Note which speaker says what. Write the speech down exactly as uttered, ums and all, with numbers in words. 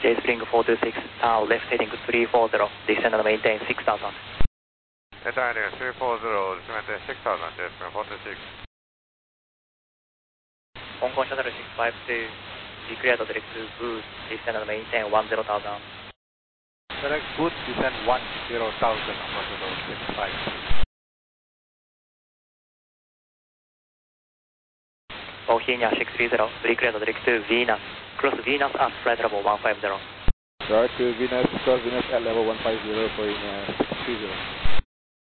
Speaker 1: J-Spring four two six, now left heading three four zero, descend and maintain six thousand.
Speaker 2: Delta heading three four zero, maintain six thousand, J-Spring four two six.
Speaker 1: Hong Kong Shuttle six five two, declared direct to boost, descend and maintain one zero thousand.
Speaker 3: Direct boost, descend one zero thousand, Hong Kong Shuttle six five two.
Speaker 1: Bohemia six three zero, declared direct to Venus, cross Venus at flight level one five zero.
Speaker 3: Direct to Venus, cross Venus at level one five zero, Bohemia six three zero.